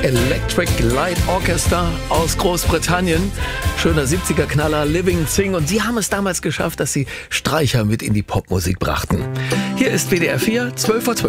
Electric Light Orchestra aus Großbritannien. Schöner 70er-Knaller, Living Thing. Und sie haben es damals geschafft, dass sie Streicher mit in die Popmusik brachten. Hier ist WDR 4, 12:12 Uhr.